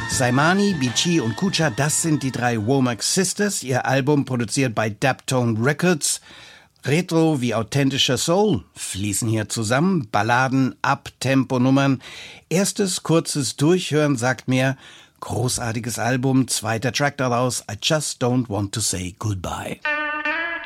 Saimani, Beachy und Kucha, das sind die 3 Womack Sisters. Ihr Album produziert bei Daptone Records. Retro wie authentischer Soul fließen hier zusammen. Balladen, Up-Tempo-Nummern. Erstes kurzes Durchhören sagt mir, großartiges Album. Zweiter Track daraus, I Just Don't Want to Say Goodbye.